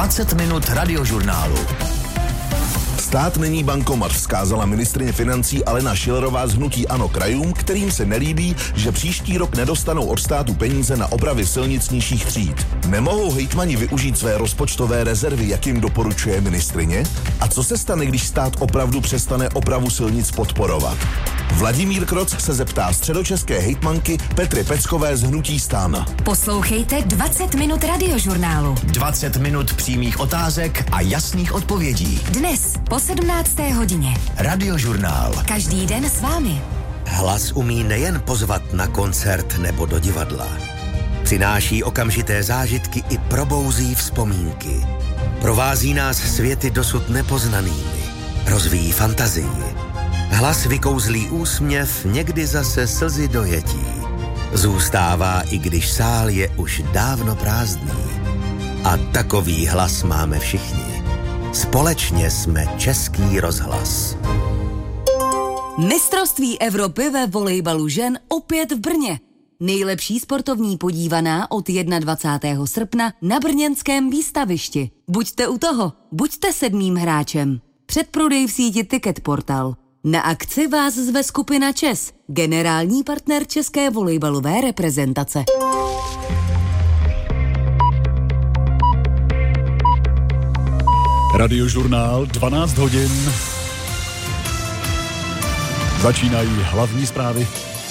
20 minut radiožurnálu. Stát není bankomat, vzkázala ministryně financí Alena Schillerová z hnutí ANO krajům, kterým se nelíbí, že příští rok nedostanou od státu peníze na opravy silnic nižších tříd. Nemohou hejtmani využít své rozpočtové rezervy, jak jim doporučuje ministryně? A co se stane, když stát opravdu přestane opravu silnic podporovat? Vladimír Kroc se zeptá středočeské hejtmanky Petry Peckové z hnutí STAN. Poslouchejte 20 minut radiožurnálu. 20 minut přímých otázek a jasných odpovědí. Dnes po 17. hodině. Radiožurnál. Každý den s vámi. Hlas umí nejen pozvat na koncert nebo do divadla. Přináší okamžité zážitky i probouzí vzpomínky. Provází nás světy dosud nepoznanými. Rozvíjí fantazii. Hlas vykouzlí úsměv, někdy zase slzy dojetí. Zůstává, i když sál je už dávno prázdný. A takový hlas máme všichni. Společně jsme Český rozhlas. Mistrovství Evropy ve volejbalu žen opět v Brně. Nejlepší sportovní podívaná od 21. srpna na brněnském výstavišti. Buďte u toho, buďte 7. hráčem. Předprodej v síti Ticket Portal. Na akci vás zve skupina ČES, generální partner české volejbalové reprezentace. Radiožurnál 12 hodin. Začínají hlavní zprávy.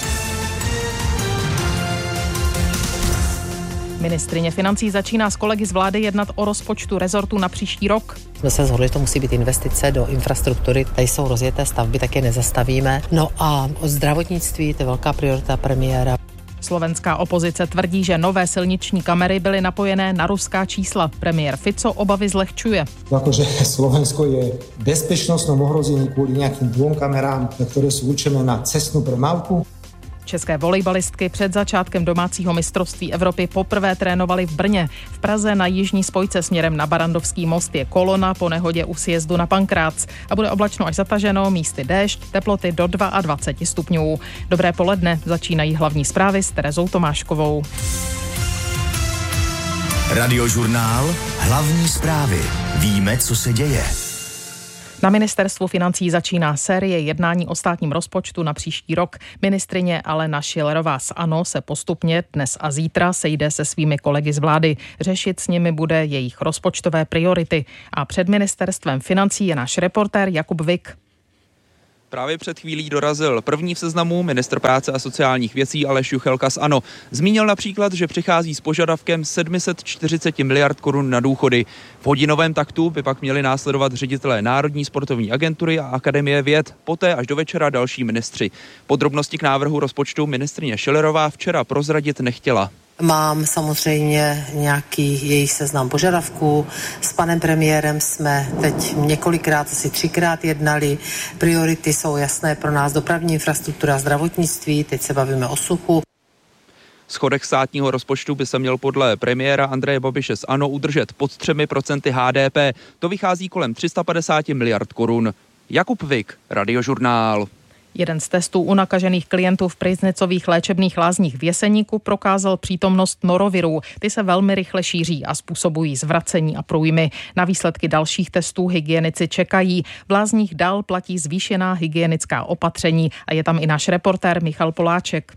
Ministryně financí začíná s kolegy z vlády jednat o rozpočtu rezortu na příští rok. Jsme se shodli, že to musí být investice do infrastruktury. Tady jsou rozjeté stavby, tak je nezastavíme. No a o zdravotnictví, to je velká priorita premiéra. Slovenská opozice tvrdí, že nové silniční kamery byly napojené na ruská čísla. Premiér Fico obavy zlehčuje. Akože Slovensko je bezpečnostnom ohrození kvôli nejakým 2 kamerám, ktoré sú určené na cestnú premávku. České volejbalistky před začátkem domácího mistrovství Evropy poprvé trénovaly v Brně. V Praze na jižní spojce směrem na Barandovský most je kolona po nehodě u sjezdu na Pankrác. A bude oblačno až zataženo, místy déšť, teploty do 22 stupňů. Dobré poledne, začínají hlavní zprávy s Terezou Tomáškovou. Radiožurnál, hlavní zprávy. Víme, co se děje. Na ministerstvu financí začíná série jednání o státním rozpočtu na příští rok. Ministryně Alena Schillerová z ANO se postupně dnes a zítra sejde se svými kolegy z vlády. Řešit s nimi bude jejich rozpočtové priority. A před ministerstvem financí je náš reportér Jakub Vik. Právě před chvílí dorazil první v seznamu ministr práce a sociálních věcí Aleš Juchelka z ANO. Zmínil například, že přichází s požadavkem 740 miliard korun na důchody. V hodinovém taktu by pak měli následovat ředitelé Národní sportovní agentury a Akademie věd, poté až do večera další ministři. Podrobnosti k návrhu rozpočtu ministryně Schillerová včera prozradit nechtěla. Mám samozřejmě nějaký jejich seznam požadavků. S panem premiérem jsme teď několikrát, asi 3krát jednali. Priority jsou jasné pro nás: dopravní infrastruktura, zdravotnictví, teď se bavíme o suchu. Schodek státního rozpočtu by se měl podle premiéra Andreje Babiše z ANO udržet pod 3% HDP. To vychází kolem 350 miliard korun. Jakub Vik, Radiožurnál. Jeden z testů u nakažených klientů v Pryznicových léčebných lázních v Jeseníku prokázal přítomnost norovirů. Ty se velmi rychle šíří a způsobují zvracení a průjmy. Na výsledky dalších testů hygienici čekají. V lázních dál platí zvýšená hygienická opatření a je tam i náš reportér Michal Poláček.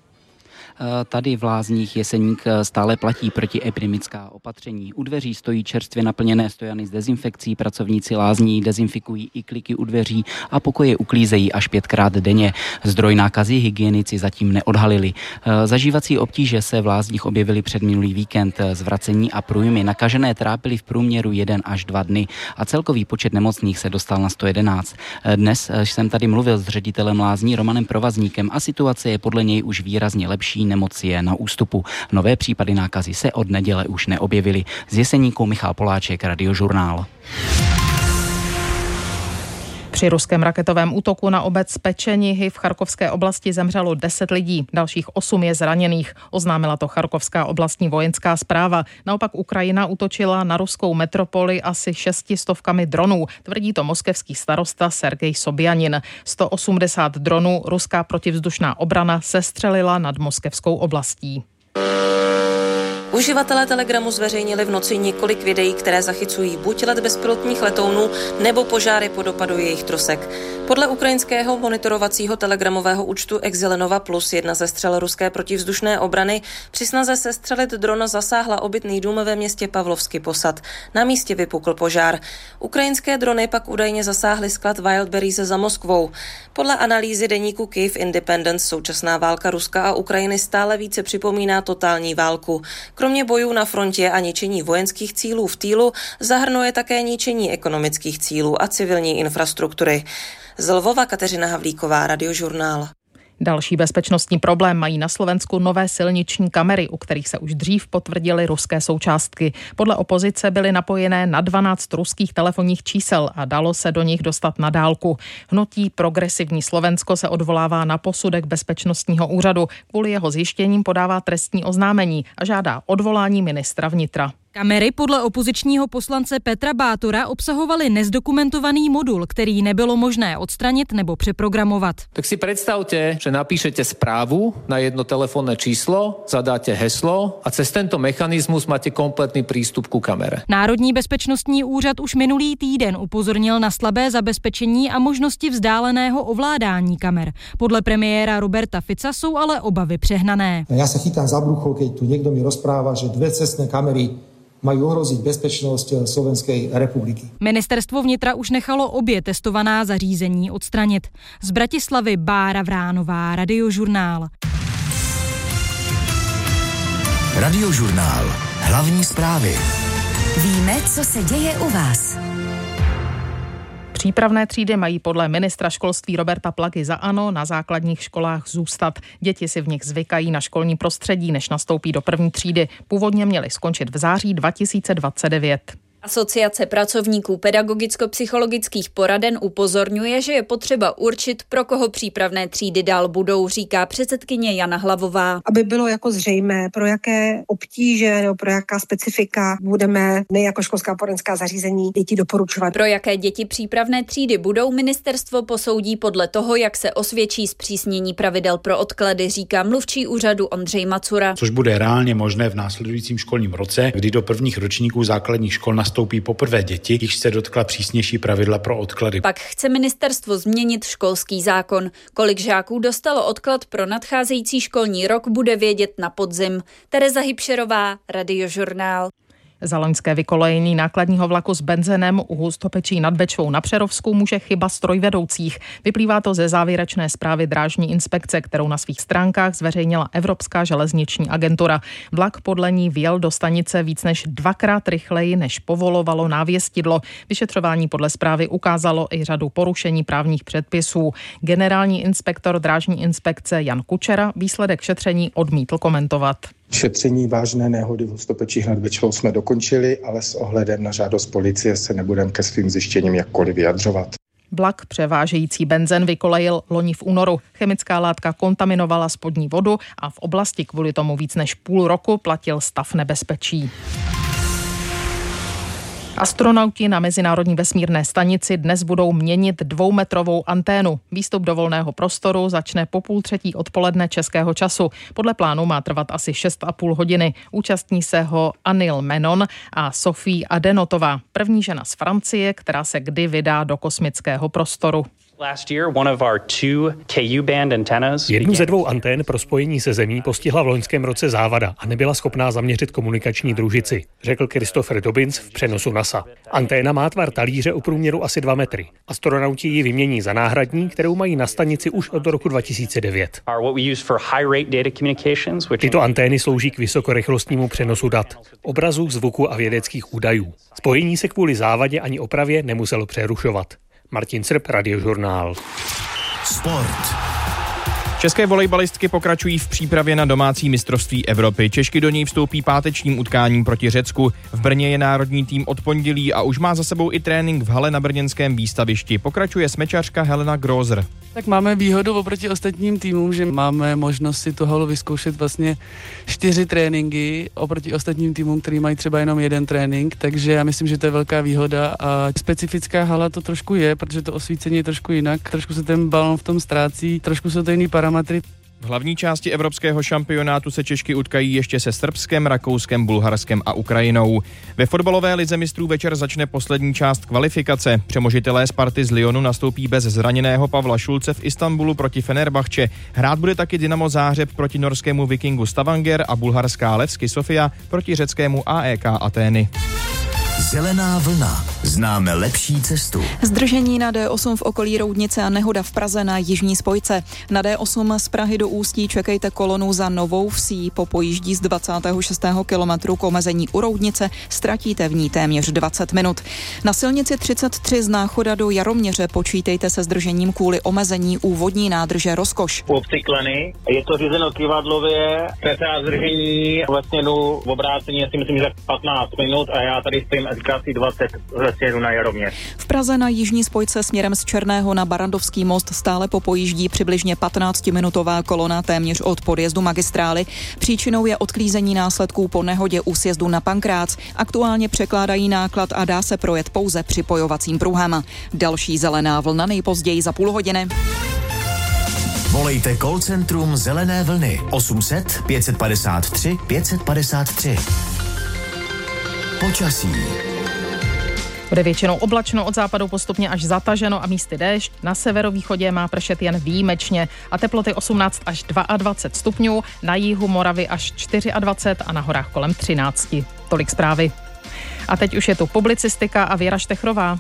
Tady v lázních Jeseník stále platí protiepidemická opatření. U dveří stojí čerstvě naplněné stojany s dezinfekcí, pracovníci lázní dezinfikují i kliky u dveří a pokoje uklízejí až 5krát denně. Zdroj nákazy hygienici zatím neodhalili. Zažívací obtíže se v lázních objevily před minulý víkend. Zvracení a průjmy nakažené trápily v průměru 1 až 2 dny a celkový počet nemocných se dostal na 111. Dnes jsem tady mluvil s ředitelem lázní Romanem Provazníkem a situace je podle něj už výrazně lepší. Nemoc je na ústupu. Nové případy nákazy se od neděle už neobjevily. Z Jeseníku Michal Poláček, Radiožurnál. Při ruském raketovém útoku na obec Pečenihy v Charkovské oblasti zemřelo 10 lidí, dalších 8 je zraněných. Oznámila to Charkovská oblastní vojenská správa. Naopak Ukrajina útočila na ruskou metropoli asi 600 dronů, tvrdí to moskevský starosta Sergej Sobjanin. 180 dronů ruská protivzdušná obrana sestřelila nad moskevskou oblastí. Uživatelé Telegramu zveřejnili v noci několik videí, které zachycují buď let bezpilotních letounů, nebo požáry po dopadu jejich trosek. Podle ukrajinského monitorovacího telegramového účtu Exilenova Plus, jedna ze střel ruské protivzdušné obrany, při snaze sestřelit dron zasáhla obytný dům ve městě Pavlovsky Posad. Na místě vypukl požár. Ukrajinské drony pak údajně zasáhly sklad Wildberries za Moskvou. Podle analýzy deníku Kyiv Independence současná válka Ruska a Ukrajiny stále více připomíná totální válku. Kromě bojů na frontě a ničení vojenských cílů v týlu zahrnuje také ničení ekonomických cílů a civilní infrastruktury. Z Lvova Kateřina Havlíková, Radiožurnál. Další bezpečnostní problém mají na Slovensku nové silniční kamery, u kterých se už dřív potvrdily ruské součástky. Podle opozice byly napojené na 12 ruských telefonních čísel a dalo se do nich dostat na dálku. Hnutí Progresivní Slovensko se odvolává na posudek bezpečnostního úřadu. Kvůli jeho zjištěním podává trestní oznámení a žádá odvolání ministra vnitra. Kamery podle opozičního poslance Petra Bátora obsahovaly nezdokumentovaný modul, který nebylo možné odstranit nebo přeprogramovat. Tak si predstavte, že napíšete správu na jedno telefónne číslo, zadáte heslo a cez tento mechanismus máte kompletný prístup ku kamere. Národní bezpečnostní úřad už minulý týden upozornil na slabé zabezpečení a možnosti vzdáleného ovládání kamer. Podle premiéra Roberta Fica jsou ale obavy přehnané. Ja sa chytám za brucho, keď tu niekto mi rozpráva, že 2 cestné kamery mají ohrozit bezpečnost Slovenské republiky. Ministerstvo vnitra už nechalo obě testovaná zařízení odstranit. Z Bratislavy Bára Vránová, Radiožurnál. Radiožurnál. Hlavní zprávy. Víme, co se děje u vás. Přípravné třídy mají podle ministra školství Roberta Plagy za ANO na základních školách zůstat. Děti si v nich zvykají na školní prostředí, než nastoupí do první třídy. Původně měly skončit v září 2029. Asociace pracovníků pedagogicko-psychologických poraden upozorňuje, že je potřeba určit, pro koho přípravné třídy dál budou, říká předsedkyně Jana Hlavová. Aby bylo jako zřejmé, pro jaké obtíže nebo pro jaká specifika budeme my jako školská poradenská zařízení děti doporučovat. Pro jaké děti přípravné třídy budou, ministerstvo posoudí podle toho, jak se osvědčí zpřísnění pravidel pro odklady, říká mluvčí úřadu Ondřej Macura. Což bude reálně možné v následujícím školním roce, kdy do prvních ročníků základních škol nastoupí poprvé děti, již se dotkla přísnější pravidla pro odklady. Pak chce ministerstvo změnit školský zákon. Kolik žáků dostalo odklad pro nadcházející školní rok, bude vědět na podzim. Tereza Hybšerová, Radiožurnál. Za loňské vykolejení nákladního vlaku s benzinem u Hustopečí nad Bečvou na Přerovsku může chyba strojvedoucích. Vyplývá to ze závěrečné zprávy Drážní inspekce, kterou na svých stránkách zveřejnila Evropská železniční agentura. Vlak podle ní vjel do stanice víc než 2krát rychleji, než povolovalo návěstidlo. Vyšetřování podle zprávy ukázalo i řadu porušení právních předpisů. Generální inspektor Drážní inspekce Jan Kučera výsledek šetření odmítl komentovat. Šetření vážné nehody v Hustopečích nad Bečvou jsme dokončili, ale s ohledem na žádost policie se nebudeme ke svým zjištěním jakkoliv vyjadřovat. Vlak převážející benzen vykolejil loni v únoru. Chemická látka kontaminovala spodní vodu a v oblasti kvůli tomu víc než půl roku platil stav nebezpečí. Astronauti na Mezinárodní vesmírné stanici dnes budou měnit 2metrovou anténu. Výstup do volného prostoru začne po 2:30 odpoledne českého času. Podle plánu má trvat asi 6,5 hodiny. Účastní se ho Anil Menon a Sophie Adenotová, první žena z Francie, která se kdy vydá do kosmického prostoru. Jednu ze 2 antén pro spojení se Zemí postihla v loňském roce závada a nebyla schopná zaměřit komunikační družici, řekl Christopher Dobbins v přenosu NASA. Anténa má tvar talíře o průměru asi 2 metry. Astronauti ji vymění za náhradní, kterou mají na stanici už od roku 2009. Tyto antény slouží k vysokorychlostnímu přenosu dat, obrazů, zvuku a vědeckých údajů. Spojení se kvůli závadě ani opravě nemuselo přerušovat. Martin Srb, Radiožurnál. Sport. České volejbalistky pokračují v přípravě na domácí mistrovství Evropy. Češky do něj vstoupí pátečním utkáním proti Řecku. V Brně je národní tým od pondělí a už má za sebou i trénink v hale na brněnském výstavišti. Pokračuje smečařka Helena Grozer. Tak máme výhodu oproti ostatním týmům, že máme možnost si tu halu vyzkoušet vlastně 4 tréninky oproti ostatním týmům, který mají třeba jenom 1 trénink, takže já myslím, že to je velká výhoda a specifická hala to trošku je, protože to osvícení je trošku jinak, trošku se ten balon v tom ztrácí, trošku jsou to jiný parametry. V hlavní části evropského šampionátu se Češky utkají ještě se Srbskem, Rakouskem, Bulharskem a Ukrajinou. Ve fotbalové lize mistrů večer začne poslední část kvalifikace. Přemožitelé Sparty z Lyonu nastoupí bez zraněného Pavla Šulce v Istanbulu proti Fenerbahče. Hrát bude taky Dynamo Záhřeb proti norskému Vikingu Stavanger a bulharská Levski Sofia proti řeckému AEK Atény. Zelená vlna. Známe lepší cestu. Zdržení na D8 v okolí Roudnice a nehoda v Praze na jižní spojce. Na D8 z Prahy do Ústí čekejte kolonu za Novou Vsí. Po pojíždí z 26. kilometru k omezení u Roudnice ztratíte v ní téměř 20 minut. Na silnici 33 z Náchoda do Jaroměře počítejte se zdržením kvůli omezení u vodní nádrže Rozkoš. U obci Kleny je to řízeno kyvadlově, cca zdržení vlastně jdu v obrácení, já si myslím, že 15 minut a já tady stojím SKC 20 směru na Jaroměř. V Praze na jižní spojce směrem z Černého na Barandovský most stále popojíždí přibližně 15-minutová kolona téměř od podjezdu magistrály. Příčinou je odklízení následků po nehodě u sjezdu na Pankrác. Aktuálně překládají náklad a dá se projet pouze připojovacím pruhem. Další zelená vlna nejpozději za půl hodiny. Volejte call centrum Zelené vlny 800 553 553. Počasí. Bude většinou oblačno, od západu postupně až zataženo a místy déšť. Na severovýchodě má pršet jen výjimečně a teploty 18 až 22 stupňů, na jihu Moravy až 24 a na horách kolem 13. Tolik zprávy. A teď už je tu publicistika a Věra Štechrová.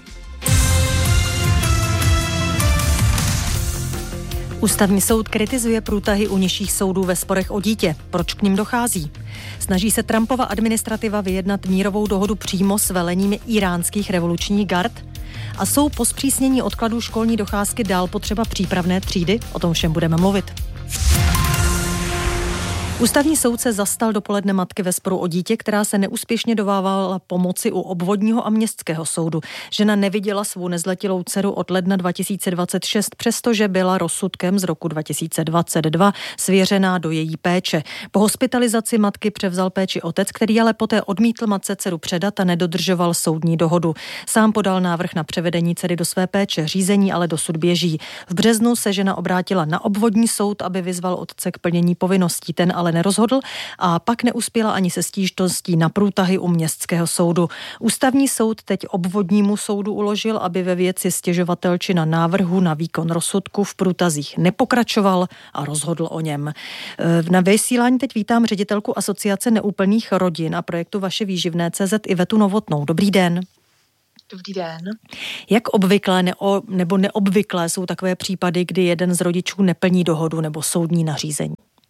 Ústavní soud kritizuje průtahy u nižších soudů ve sporech o dítě. Proč k nim dochází? Snaží se Trumpova administrativa vyjednat mírovou dohodu přímo s velením iránských revolučních gard? A jsou po zpřísnění odkladů školní docházky dál potřeba přípravné třídy? O tom všem budeme mluvit. Ústavní soud se zastal dopoledne matky ve sporu o dítě, která se neúspěšně dovávala pomoci u obvodního a městského soudu. Žena neviděla svou nezletilou dceru od ledna 2026, přestože byla rozsudkem z roku 2022 svěřená do její péče. Po hospitalizaci matky převzal péči otec, který ale poté odmítl matce dceru předat a nedodržoval soudní dohodu. Sám podal návrh na převedení dcery do své péče, řízení ale dosud běží. V březnu se žena obrátila na obvodní soud, aby vyzval otce k plnění povinností. Ten ale nerozhodl a pak neuspěla ani se stížností na průtahy u městského soudu. Ústavní soud teď obvodnímu soudu uložil, aby ve věci stěžovatelčina návrhu na výkon rozsudku v průtazích nepokračoval a rozhodl o něm. Na vysílání teď vítám ředitelku Asociace neúplných rodin a projektu Vaše výživné.cz Ivetu Novotnou. Dobrý den. Dobrý den. Jak obvyklé nebo neobvyklé jsou takové případy, kdy jeden z rodičů neplní dohodu nebo soudní nařízení?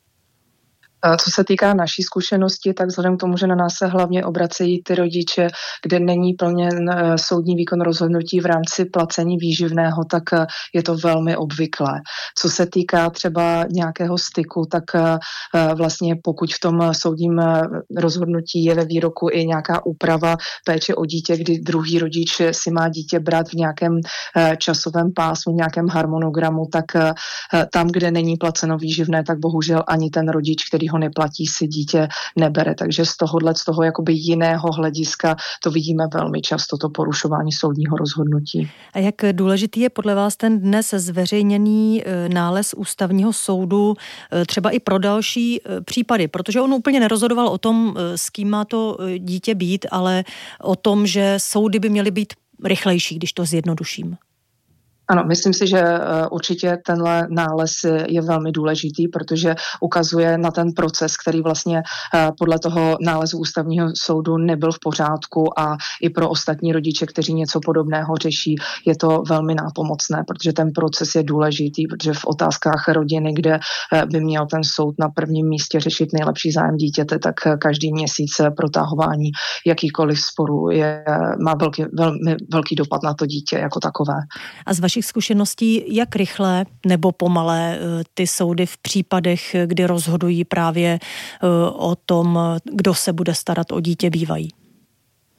Co se týká naší zkušenosti, tak vzhledem k tomu, že na nás se hlavně obracejí ty rodiče, kde není plněn soudní výkon rozhodnutí v rámci placení výživného, tak je to velmi obvyklé. Co se týká třeba nějakého styku, tak vlastně pokud v tom soudním rozhodnutí je ve výroku i nějaká úprava péče o dítě, kdy druhý rodič si má dítě brát v nějakém časovém pásmu, v nějakém harmonogramu, tak tam, kde není placeno výživné, tak bohužel ani ten rodič, který ho neplatí, si dítě nebere. Takže z toho jakoby jiného hlediska to vidíme velmi často, to porušování soudního rozhodnutí. A jak důležitý je podle vás ten dnes zveřejněný nález Ústavního soudu třeba i pro další případy? Protože on úplně nerozhodoval o tom, s kým má to dítě být, ale o tom, že soudy by měly být rychlejší, když to zjednoduším. Ano, myslím si, že určitě tenhle nález je velmi důležitý, protože ukazuje na ten proces, který vlastně podle toho nálezu Ústavního soudu nebyl v pořádku a i pro ostatní rodiče, kteří něco podobného řeší, je to velmi nápomocné, protože ten proces je důležitý, protože v otázkách rodiny, kde by měl ten soud na prvním místě řešit nejlepší zájem dítěte, tak každý měsíc protahování jakýkoliv sporu má velmi velký dopad na to dítě jako takové. A z vašich zkušeností, jak rychle nebo pomalé ty soudy v případech, kdy rozhodují právě o tom, kdo se bude starat o dítě, bývají?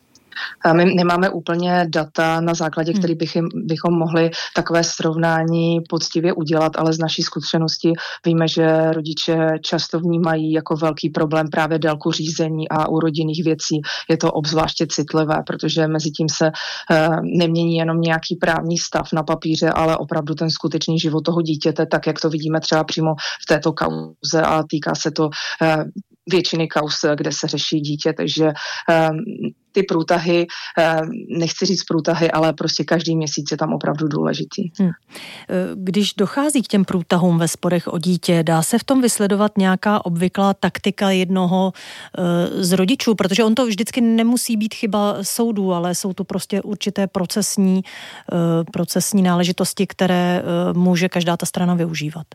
My nemáme úplně data, na základě kterých bychom mohli takové srovnání poctivě udělat, ale z naší zkušenosti víme, že rodiče často vnímají jako velký problém právě délku řízení a u rodinných věcí je to obzvláště citlivé, protože mezi tím se nemění jenom nějaký právní stav na papíře, ale opravdu ten skutečný život toho dítěte, tak jak to vidíme třeba přímo v této kauze a týká se to většiny kauz, kde se řeší dítě, takže ty průtahy, nechci říct průtahy, ale prostě každý měsíc je tam opravdu důležitý. Když dochází k těm průtahům ve sporech o dítě, dá se v tom vysledovat nějaká obvyklá taktika jednoho z rodičů, protože on to vždycky nemusí být chyba soudu, ale jsou to prostě určité procesní náležitosti, které může každá ta strana využívat.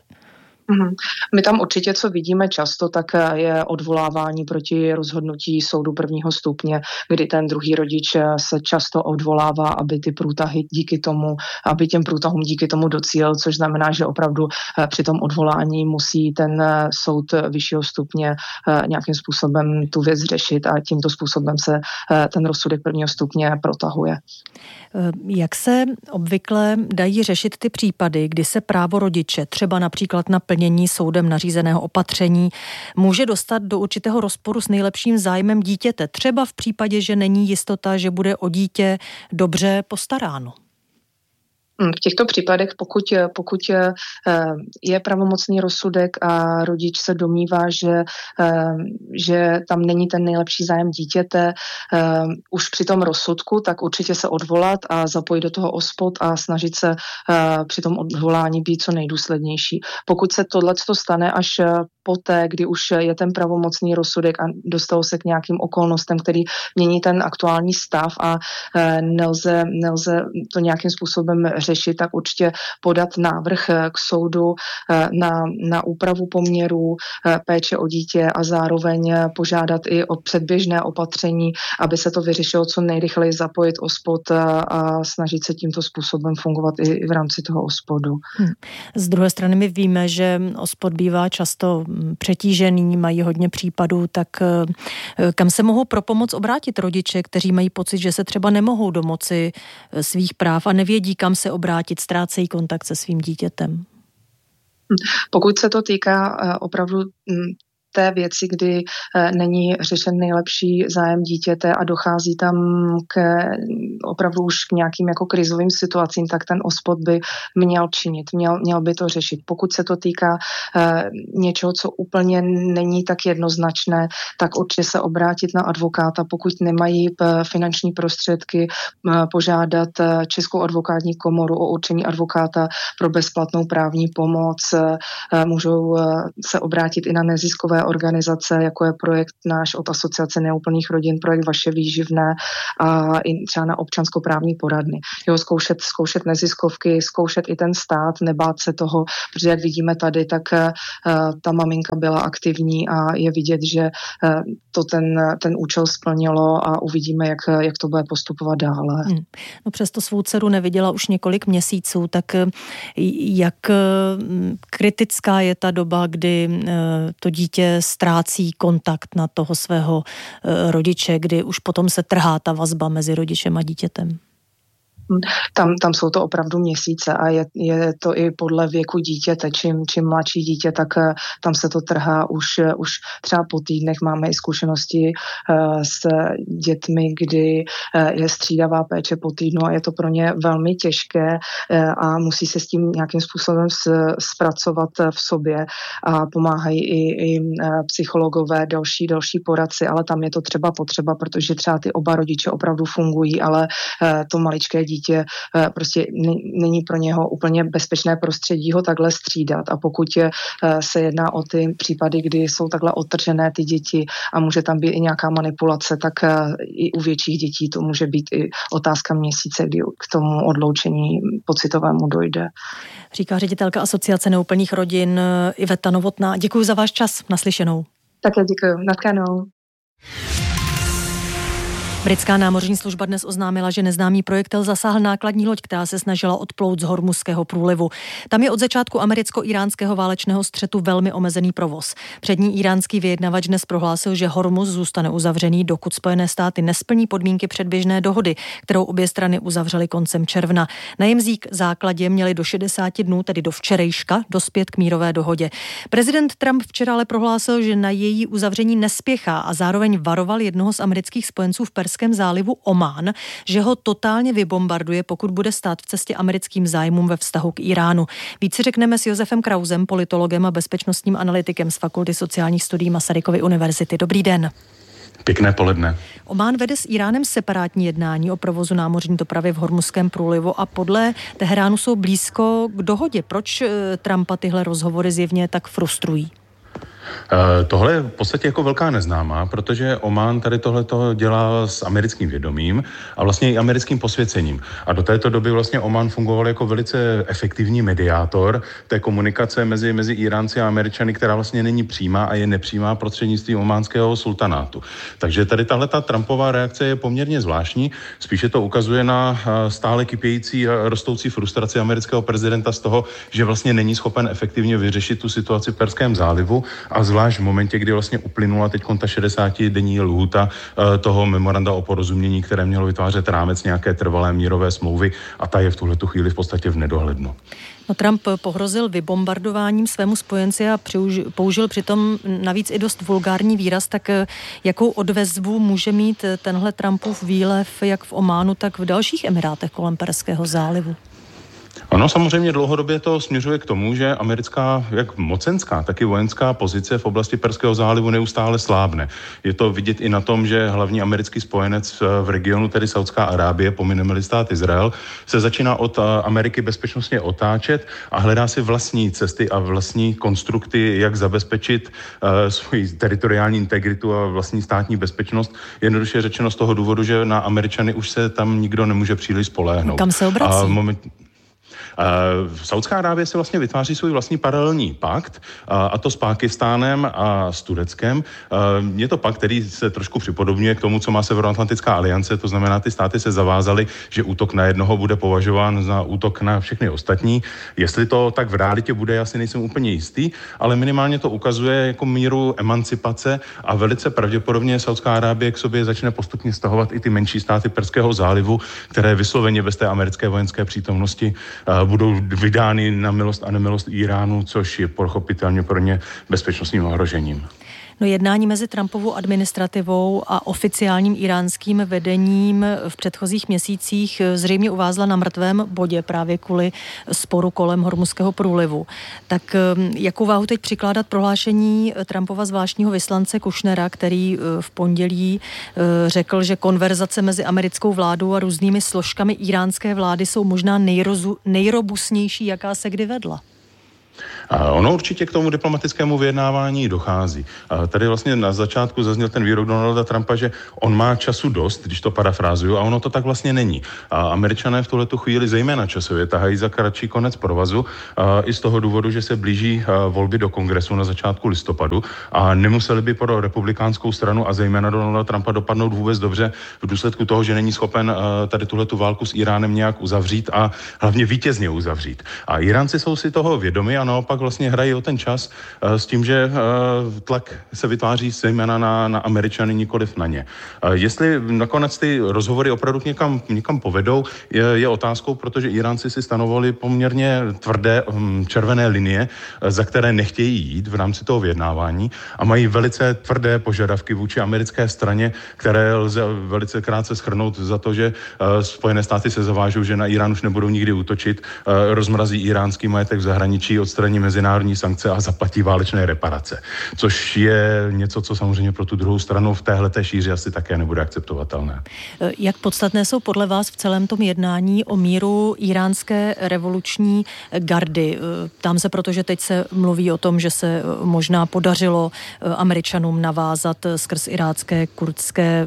My tam určitě, co vidíme často, tak je odvolávání proti rozhodnutí soudu prvního stupně, kdy ten druhý rodič se často odvolává, aby ty průtahy aby těm průtahům díky tomu docílil, což znamená, že opravdu při tom odvolání musí ten soud vyššího stupně nějakým způsobem tu věc řešit a tímto způsobem se ten rozsudek prvního stupně protahuje. Jak se obvykle dají řešit ty případy, kdy se právo rodiče, třeba například na plnění soudem nařízeného opatření, může dostat do určitého rozporu s nejlepším zájmem dítěte, třeba v případě, že není jistota, že bude o dítě dobře postaráno? V těchto případech, pokud je pravomocný rozsudek a rodič se domnívá, že tam není ten nejlepší zájem dítěte už při tom rozsudku, tak určitě se odvolat a zapojit do toho OSPOD a snažit se při tom odvolání být co nejdůslednější. Pokud se tohleto stane až poté, kdy už je ten pravomocný rozsudek a dostalo se k nějakým okolnostem, který mění ten aktuální stav a nelze to nějakým způsobem řešit, tak určitě podat návrh k soudu na úpravu poměrů péče o dítě a zároveň požádat i o předběžné opatření, aby se to vyřešilo co nejrychleji, zapojit OSPOD a snažit se tímto způsobem fungovat i v rámci toho OSPODu. Z druhé strany my víme, že OSPOD bývá často přetížený, mají hodně případů, tak kam se mohou pro pomoc obrátit rodiče, kteří mají pocit, že se třeba nemohou domoci svých práv a nevědí, kam se obrátit, ztrácejí kontakt se svým dítětem? Pokud se to týká opravdu té věci, kdy není řešen nejlepší zájem dítěte a dochází tam opravdu už k nějakým jako krizovým situacím, tak ten OSPOD by měl činit, měl by to řešit. Pokud se to týká něčeho, co úplně není tak jednoznačné, tak určitě se obrátit na advokáta. Pokud nemají finanční prostředky, požádat Českou advokátní komoru o určení advokáta pro bezplatnou právní pomoc. Můžou se obrátit i na neziskové organizace, jako je projekt náš od Asociace neúplných rodin, projekt Vaše výživné a i třeba na občanskoprávní poradny. Zkoušet neziskovky, zkoušet i ten stát, nebát se toho, protože jak vidíme tady, tak ta maminka byla aktivní a je vidět, že to ten účel splnilo a uvidíme, jak to bude postupovat dále. No přesto svou dceru neviděla už několik měsíců, tak jak kritická je ta doba, kdy to dítě ztrácí kontakt na toho svého rodiče, kdy už potom se trhá ta vazba mezi rodičem a dítětem? Tam jsou to opravdu měsíce a je to i podle věku dítěte. Čím mladší dítě, tak tam se to trhá už třeba po týdnech. Máme i zkušenosti s dětmi, kdy je střídavá péče po týdnu a je to pro ně velmi těžké a musí se s tím nějakým způsobem zpracovat v sobě a pomáhají i psychologové, další poradci, ale tam je to třeba potřeba, protože třeba ty oba rodiče opravdu fungují, ale to maličké dítě prostě není pro něho úplně bezpečné prostředí ho takhle střídat. A pokud se jedná o ty případy, kdy jsou takhle odtržené ty děti a může tam být i nějaká manipulace, tak i u větších dětí to může být i otázka měsíce, kdy k tomu odloučení pocitovému dojde. Říká ředitelka Asociace neúplných rodin Iveta Novotná. Děkuji za váš čas. Naslyšenou. Také děkuji. Natkanou. Britská námořní služba dnes oznámila, že neznámý projektil zasáhl nákladní loď, která se snažila odplout z Hormuzského průlivu. Tam je od začátku americko-iránského válečného střetu velmi omezený provoz. Přední iránský vyjednavač dnes prohlásil, že Hormuz zůstane uzavřený, dokud Spojené státy nesplní podmínky předběžné dohody, kterou obě strany uzavřely koncem června. Na jejím základě měli do 60 dnů, tedy do včerejška, dospět k mírové dohodě. Prezident Trump včera ale prohlásil, že na její uzavření nespěchá a zároveň varoval jednoho z amerických spojenců v Perském zálivu Omán, že ho totálně vybombarduje, pokud bude stát v cestě americkým zájmům ve vztahu k Iránu. Víc si řekneme s Josefem Krausem, politologem a bezpečnostním analytikem z Fakulty sociálních studií Masarykovy univerzity. Dobrý den. Pěkné poledne. Omán vede s Iránem separátní jednání o provozu námořní dopravy v Hormuzském průlivu a podle Teheránu jsou blízko k dohodě. Proč Trumpa tyhle rozhovory zjevně tak frustrují? Tohle je v podstatě jako velká neznámá, protože Omán tady tohleto dělá s americkým vědomím a vlastně i americkým posvěcením. A do této doby vlastně Omán fungoval jako velice efektivní mediátor té komunikace mezi Iránci a Američany, která vlastně není přímá a je nepřímá prostřednictvím ománského sultanátu. Takže tady tahleta Trumpova reakce je poměrně zvláštní. Spíše to ukazuje na stále kypějící a rostoucí frustraci amerického prezidenta z toho, že vlastně není schopen efektivně vyřešit tu situaci v Perském zálivu. A zvlášť v momentě, kdy vlastně uplynula teď ta 60denní lhůta toho memoranda o porozumění, které mělo vytvářet rámec nějaké trvalé mírové smlouvy a ta je v tuhletu chvíli v podstatě v nedohlednu. No, Trump pohrozil vybombardováním svému spojenci a použil přitom navíc i dost vulgární výraz, tak jakou odezvu může mít tenhle Trumpův výlev jak v Ománu, tak v dalších emirátech kolem Perského zálivu? Ono samozřejmě dlouhodobě to směřuje k tomu, že americká jak mocenská, tak i vojenská pozice v oblasti Perského zálivu neustále slábne. Je to vidět i na tom, že hlavní americký spojenec v regionu, tedy Saudská Arábie, pomineme-li stát Izrael, se začíná od Ameriky bezpečnostně otáčet a hledá si vlastní cesty a vlastní konstrukty, jak zabezpečit svoji teritoriální integritu a vlastní státní bezpečnost. Jednoduše řečeno z toho důvodu, že na Američany už se tam nikdo nemůže příliš spoléhnout. Kam se obrací? Saudská Arábie se vlastně vytváří svůj vlastní paralelní pakt, a to s Pákistánem a s Tureckem. Je to pakt, který se trošku připodobňuje k tomu, co má Severoatlantická aliance, to znamená, ty státy se zavázaly, že útok na jednoho bude považován za útok na všechny ostatní. Jestli to tak v realitě bude, já si nejsem úplně jistý, ale minimálně to ukazuje jako míru emancipace a velice pravděpodobně Saudská Arábie k sobě začne postupně stahovat i ty menší státy Perského zálivu, které vysloveně bez té americké vojenské přítomnosti budou vydány na milost a nemilost Iránu, což je pochopitelně pro ně bezpečnostním ohrožením. No, jednání mezi Trumpovou administrativou a oficiálním iránským vedením v předchozích měsících zřejmě uvázla na mrtvém bodě právě kvůli sporu kolem Hormuzského průlivu. Tak jakou váhu teď přikládat prohlášení Trumpova zvláštního vyslance Kushnera, který v pondělí řekl, že konverzace mezi americkou vládou a různými složkami iránské vlády jsou možná nejrobustnější, jaká se kdy vedla? Ono určitě k tomu diplomatickému vyjednávání dochází. Tady vlastně na začátku zazněl ten výrok Donalda Trumpa, že on má času dost, když to parafrázuju, a ono to tak vlastně není. Američané v tuhletu chvíli zejména časově tahají za kratší konec provazu i z toho důvodu, že se blíží volby do kongresu na začátku listopadu a nemuseli by pro republikánskou stranu a zejména Donalda Trumpa dopadnout vůbec dobře v důsledku toho, že není schopen tady tuhletu válku s Iránem nějak uzavřít a hlavně vítězně uzavřít. A Iránci jsou si toho vědomi a naopak vlastně hrají o ten čas s tím, že tlak se vytváří zejména na Američany, nikoliv na ně. Jestli nakonec ty rozhovory opravdu někam povedou, je otázkou, protože Iránci si stanovali poměrně tvrdé červené linie, za které nechtějí jít v rámci toho vyjednávání a mají velice tvrdé požadavky vůči americké straně, které lze velice krátce shrnout za to, že Spojené státy se zavážou, že na Irán už nebudou nikdy útočit, rozmrazí iránský majetek v zahraničí, odstraní mezinárodní sankce a zaplatí válečné reparace. Což je něco, co samozřejmě pro tu druhou stranu v téhleté šíři asi také nebude akceptovatelné. Jak podstatné jsou podle vás v celém tom jednání o míru iránské revoluční gardy? Ptám se, protože teď se mluví o tom, že se možná podařilo Američanům navázat skrz irácké, kurdské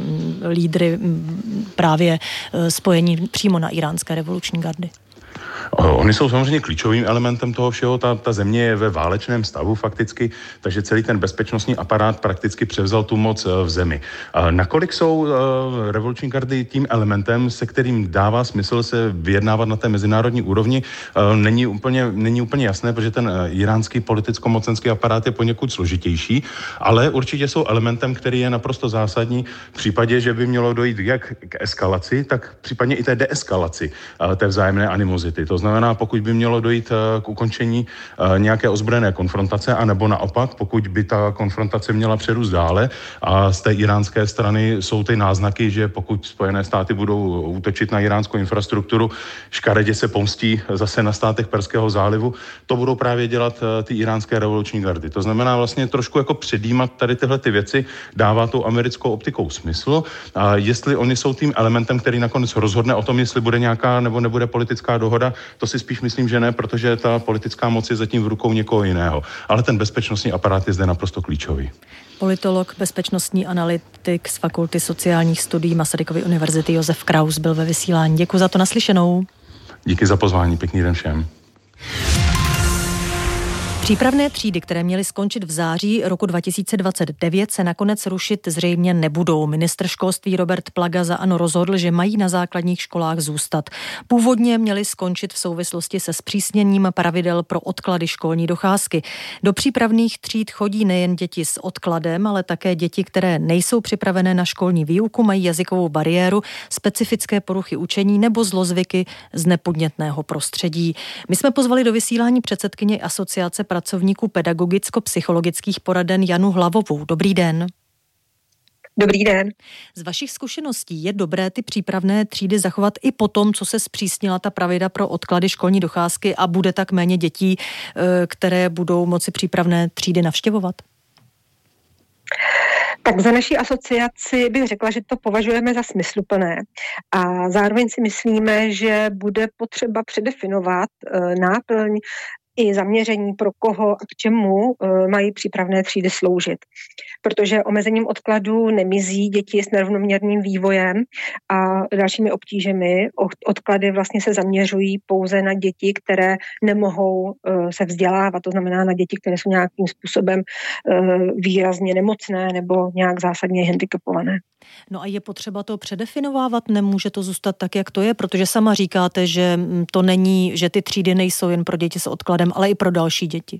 lídry právě spojení přímo na iránské revoluční gardy. Oni jsou samozřejmě klíčovým elementem toho všeho. Ta země je ve válečném stavu fakticky, takže celý ten bezpečnostní aparát prakticky převzal tu moc v zemi. Nakolik jsou revoluční gardy tím elementem, se kterým dává smysl se vyjednávat na té mezinárodní úrovni, není úplně jasné, protože ten iránský politicko-mocenský aparát je poněkud složitější, ale určitě jsou elementem, který je naprosto zásadní v případě, že by mělo dojít jak k eskalaci, tak případně i té deeskalaci té vzájemné animozity. To znamená, pokud by mělo dojít k ukončení nějaké ozbrojené konfrontace, anebo naopak, pokud by ta konfrontace měla přerůst dále a z té iránské strany jsou ty náznaky, že pokud Spojené státy budou útočit na iránskou infrastrukturu, škaredě se pomstí zase na státech Perského zálivu, to budou právě dělat ty iránské revoluční gardy. To znamená vlastně trošku jako předjímat tady tyhle ty věci, dává tou americkou optikou smysl. A jestli oni jsou tím elementem, který nakonec rozhodne o tom, jestli bude nějaká nebo nebude politická dohoda, to si spíš myslím, že ne, protože ta politická moc je zatím v rukou někoho jiného. Ale ten bezpečnostní aparát je zde naprosto klíčový. Politolog, bezpečnostní analytik z Fakulty sociálních studií Masarykovy univerzity Josef Kraus byl ve vysílání. Děkuji za to, naslyšenou. Díky za pozvání, pěkný den všem. Přípravné třídy, které měly skončit v září roku 2029, se nakonec rušit zřejmě nebudou. Ministr školství Robert Plaga za ANO rozhodl, že mají na základních školách zůstat. Původně měly skončit v souvislosti se zpřísněním pravidel pro odklady školní docházky. Do přípravných tříd chodí nejen děti s odkladem, ale také děti, které nejsou připravené na školní výuku, mají jazykovou bariéru, specifické poruchy učení nebo zlozvyky z nepodnětného prostředí. My jsme pozvali do vysílání předsedkyně Asociace pracovníků pedagogicko-psychologických poraden Janu Hlavovou. Dobrý den. Dobrý den. Z vašich zkušeností je dobré ty přípravné třídy zachovat i po tom, co se zpřísnila ta pravidla pro odklady školní docházky a bude tak méně dětí, které budou moci přípravné třídy navštěvovat? Tak za naší asociaci bych řekla, že to považujeme za smysluplné a zároveň si myslíme, že bude potřeba předefinovat náplň i zaměření, pro koho a k čemu mají přípravné třídy sloužit. Protože omezením odkladu nemizí děti s nerovnoměrným vývojem a dalšími obtížemi. Odklady vlastně se zaměřují pouze na děti, které nemohou se vzdělávat, to znamená na děti, které jsou nějakým způsobem výrazně nemocné nebo nějak zásadně handicapované. No a je potřeba to předefinovávat, nemůže to zůstat tak, jak to je, protože sama říkáte, že to není, že ty třídy nejsou jen pro děti s odkladem, ale i pro další děti.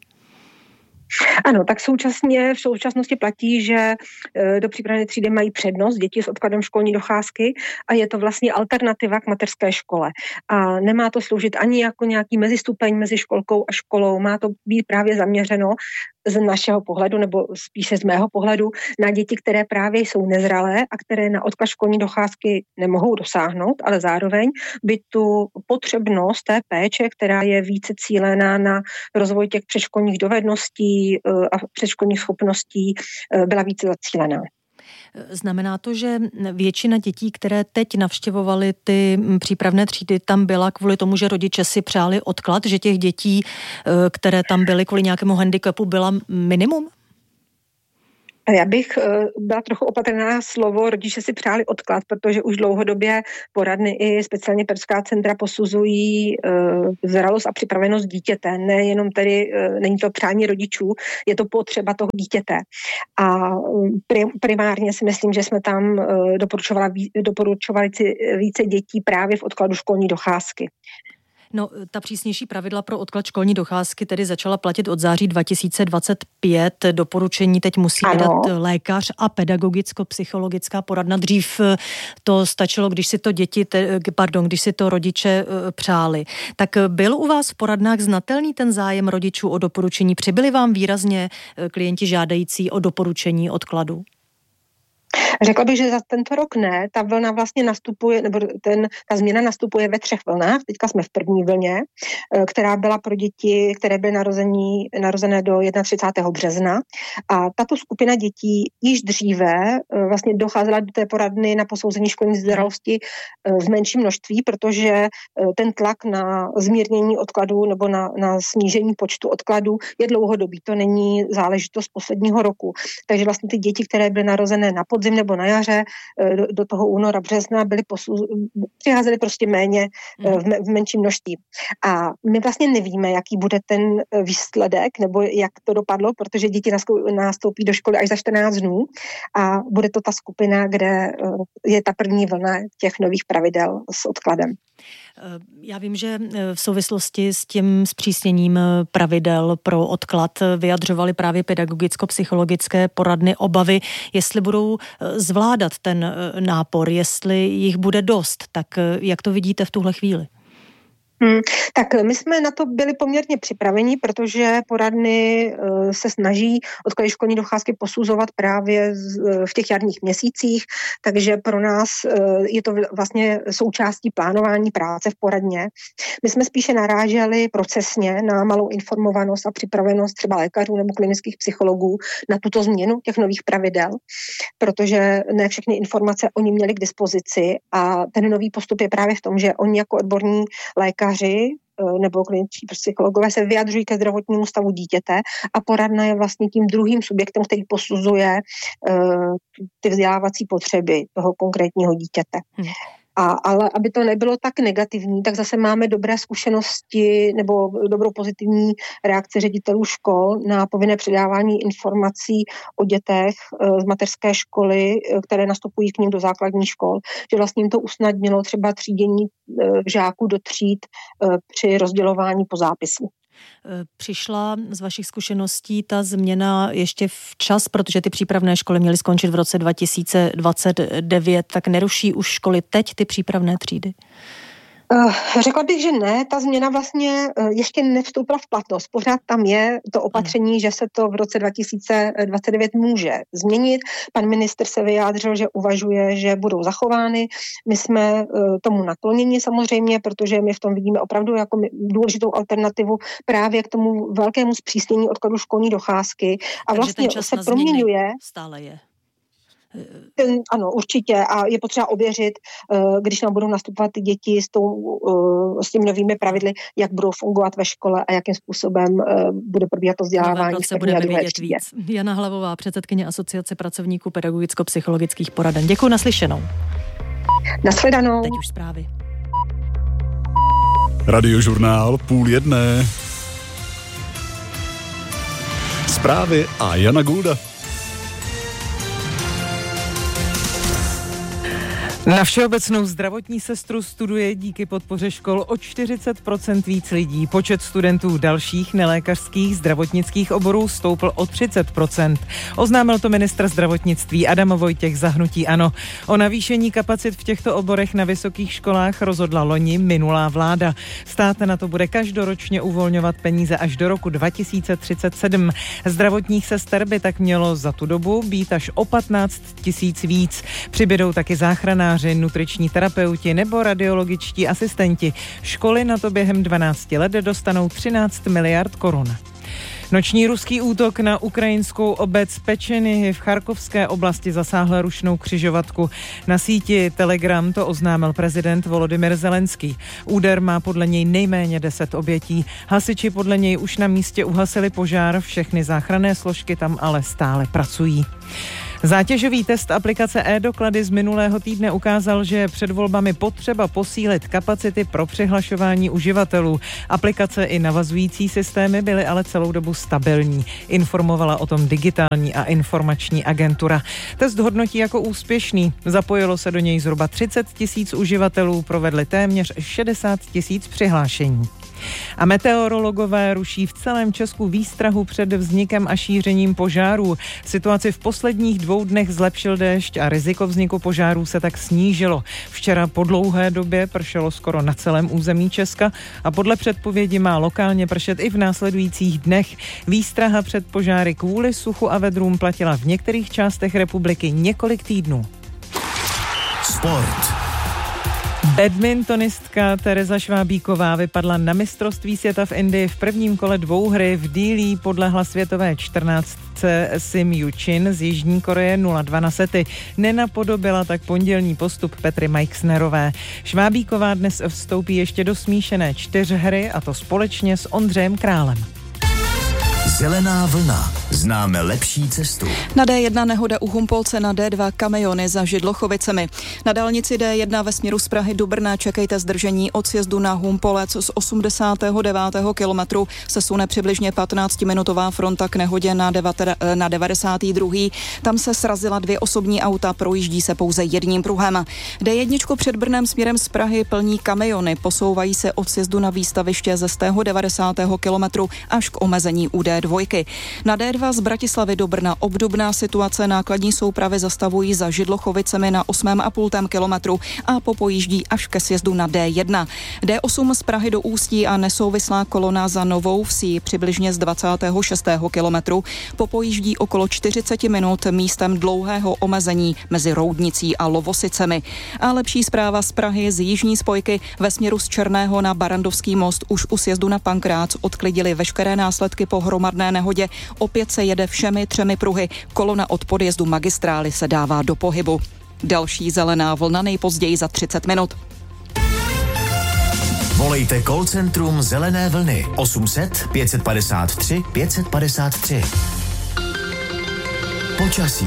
Ano, tak v současnosti platí, že do přípravné třídy mají přednost děti s odkladem školní docházky a je to vlastně alternativa k mateřské škole. A nemá to sloužit ani jako nějaký mezistupeň mezi školkou a školou, má to být právě zaměřeno z našeho pohledu, nebo spíše z mého pohledu, na děti, které právě jsou nezralé a které na odklad školní docházky nemohou dosáhnout, ale zároveň by tu potřebnost té péče, která je více cílená na rozvoj těch předškolních dovedností a předškolních schopností, byla více zacílená. Znamená to, že většina dětí, které teď navštěvovaly ty přípravné třídy, tam byla kvůli tomu, že rodiče si přáli odklad, že těch dětí, které tam byly kvůli nějakému handicapu, byla minimum? Já bych byla trochu opatrná slovo, rodiče si přáli odklad, protože už dlouhodobě poradny i speciálně Perská centra posuzují zralost a připravenost dítěte. Nejenom tedy, není to přání rodičů, je to potřeba toho dítěte. A primárně si myslím, že jsme tam doporučovali více dětí právě v odkladu školní docházky. No, ta přísnější pravidla pro odklad školní docházky tedy začala platit od září 2025. Doporučení teď musí vydat lékař a pedagogicko-psychologická poradna. Dřív to stačilo, když si to rodiče přáli. Tak byl u vás v poradnách znatelný ten zájem rodičů o doporučení? Přibyli vám výrazně klienti žádající o doporučení odkladu? Řekla bych, že za tento rok ne. Ta vlna vlastně nastupuje, nebo ta změna nastupuje ve 3 vlnách. Teďka jsme v první vlně, která byla pro děti, které byly narozené do 31. března. A tato skupina dětí již dříve vlastně docházela do té poradny na posouzení školní zralosti v menším množství, protože ten tlak na zmírnění odkladů nebo na snížení počtu odkladů je dlouhodobý. To není záležitost posledního roku. Takže vlastně ty děti, které byly narozené na podzim podzim nebo na jaře, do toho února, března přicházeli prostě méně v menším množství. A my vlastně nevíme, jaký bude ten výsledek, nebo jak to dopadlo, protože děti nastoupí do školy až za 14 dnů a bude to ta skupina, kde je ta první vlna těch nových pravidel s odkladem. Já vím, že v souvislosti s tím zpřísněním pravidel pro odklad vyjadřovaly právě pedagogicko-psychologické poradny obavy, jestli budou zvládat ten nápor, jestli jich bude dost. Tak jak to vidíte v tuhle chvíli? Tak my jsme na to byli poměrně připraveni, protože poradny se snaží odklady školní docházky posuzovat právě v těch jarních měsících, takže pro nás je to vlastně součástí plánování práce v poradně. My jsme spíše naráželi procesně na malou informovanost a připravenost třeba lékařů nebo klinických psychologů na tuto změnu těch nových pravidel, protože ne všechny informace oni měli k dispozici a ten nový postup je právě v tom, že oni jako odborní lékaři nebo kliničtí psychologové se vyjadřují ke zdravotnímu stavu dítěte a poradna je vlastně tím druhým subjektem, který posuzuje ty vzdělávací potřeby toho konkrétního dítěte. Ale aby to nebylo tak negativní, tak zase máme dobré zkušenosti nebo dobrou pozitivní reakci ředitelů škol na povinné předávání informací o dětech z mateřské školy, které nastupují k nim do základních škol, že vlastně jim to usnadnilo třeba třídění žáků do tříd při rozdělování po zápisu. Přišla z vašich zkušeností ta změna ještě včas, protože ty přípravné školy měly skončit v roce 2029, tak neruší už školy teď ty přípravné třídy? Řekla bych, že ne, ta změna vlastně ještě nevstoupila v platnost. Pořád tam je to opatření, že se to v roce 2029 může změnit. Pan ministr se vyjádřil, že uvažuje, že budou zachovány. My jsme tomu nakloněni samozřejmě, protože my v tom vidíme opravdu jako důležitou alternativu právě k tomu velkému zpřísnění odkladu školní docházky. A takže vlastně se proměňuje. Stále je. Ano, určitě a je potřeba ověřit, když nám budou nastupovat ty děti s těmi novými pravidly, jak budou fungovat ve škole a jakým způsobem bude probíhat to vzdělávání. Se budeme vědět víc. Jana Hlavová, předsedkyně Asociace pracovníků pedagogicko-psychologických poraden. Děkuji, naslyšenou. Nashledanou. Teď už zprávy. Radiožurnál 12:30. Zprávy a Jana Gulda. Na všeobecnou zdravotní sestru studuje díky podpoře škol o 40% víc lidí. Počet studentů dalších nelékařských zdravotnických oborů stoupl o 30%. Oznámil to ministr zdravotnictví Adam Vojtěch za hnutí ANO. O navýšení kapacit v těchto oborech na vysokých školách rozhodla loni minulá vláda. Stát na to bude každoročně uvolňovat peníze až do roku 2037. Zdravotních sester by tak mělo za tu dobu být až o 15 000 víc. Přibydou taky záchranáři, nutriční terapeuti nebo radiologičtí asistenti. Školy na to během 12 let dostanou 13 miliard korun. Noční ruský útok na ukrajinskou obec Pečenyhy v Charkovské oblasti zasáhl rušnou křižovatku. Na síti Telegram to oznámil prezident Volodymyr Zelenský. Úder má podle něj nejméně 10 obětí. Hasiči podle něj už na místě uhasili požár, všechny záchranné složky tam ale stále pracují. Zátěžový test aplikace e-doklady z minulého týdne ukázal, že je před volbami potřeba posílit kapacity pro přihlašování uživatelů. Aplikace i navazující systémy byly ale celou dobu stabilní. Informovala o tom Digitální a informační agentura. Test hodnotí jako úspěšný. Zapojilo se do něj zhruba 30 000 uživatelů, provedli téměř 60 000 přihlášení. A meteorologové ruší v celém Česku výstrahu před vznikem a šířením požárů. Situaci v posledních 2 dnech zlepšil déšť a riziko vzniku požárů se tak snížilo. Včera po dlouhé době pršelo skoro na celém území Česka a podle předpovědi má lokálně pršet i v následujících dnech. Výstraha před požáry kvůli suchu a vedrům platila v některých částech republiky několik týdnů. Sport. Badmintonistka Tereza Švábíková vypadla na mistrovství světa v Indii v prvním kole dvouhry. V Dillí podlehla světové 14. Sim Yu-chin z Jižní Koreje 0-2 na sety. Nenapodobila tak pondělní postup Petry Majksnerové. Švábíková dnes vstoupí ještě do smíšené 4hry, a to společně s Ondřejem Králem. Zelená vlna. Známe lepší cestu. Na D1 nehoda u Humpolce, na D2 kamiony za Židlochovicemi. Na dálnici D1 ve směru z Prahy do Brna čekejte zdržení od sjezdu na Humpolec. Z 89. kilometru se sune přibližně 15-minutová fronta k nehodě na 92. Tam se srazila 2 osobní auta, projíždí se pouze jedním pruhem. D1 před Brnem směrem z Prahy plní kamiony, posouvají se od sjezdu na výstaviště ze 190. kilometru až k omezení u D2. Na D2 z Bratislavy do Brna obdobná situace, nákladní soupravy zastavují za Židlochovicemi na 8,5 kilometru a popojíždí až ke sjezdu na D1. D8 z Prahy do Ústí a nesouvislá kolona za Novou Vsí přibližně z 26. kilometru popojíždí okolo 40 minut místem dlouhého omezení mezi Roudnicí a Lovosicemi. A lepší zpráva z Prahy z jižní spojky ve směru z Černého na Barandovský most už u sjezdu na Pankrác odklidili veškeré následky po hromadné nehodě. Opět se jede všemi 3 pruhy. Kolona od podjezdu magistrály se dává do pohybu. Další zelená vlna nejpozději za 30 minut. Volejte call centrum Zelené vlny 800 553 553. Počasí.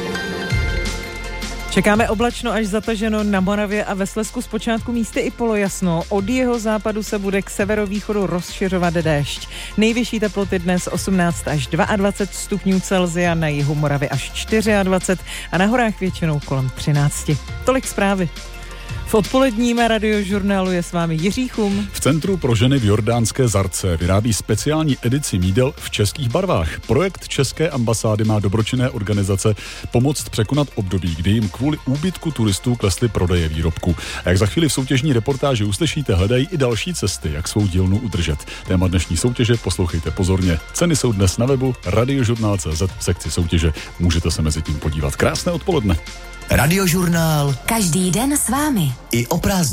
Čekáme oblačno až zataženo na Moravě a ve Slezsku zpočátku místy i polojasno. Od jeho západu se bude k severovýchodu rozšiřovat déšť. Nejvyšší teploty dnes 18 až 22 stupňů Celsia, na jihu Moravy až 24 a na horách většinou kolem 13. Tolik zprávy. V odpoledním radiožurnálu je s vámi Jiří Chum. V Centru pro ženy v jordánské Zarce vyrábí speciální edici mídel v českých barvách. Projekt České ambasády má dobročinné organizace pomoct překonat období, kdy jim kvůli úbytku turistů klesly prodeje výrobků. A jak za chvíli v soutěžní reportáži uslyšíte, hledají i další cesty, jak svou dílnu udržet. Téma dnešní soutěže poslouchejte pozorně. Ceny jsou dnes na webu radiožurnál.cz v sekci soutěže. Můžete se mezi tím podívat. Krásné odpoledne. Radiožurnál. Každý den s vámi. I o prázdninách.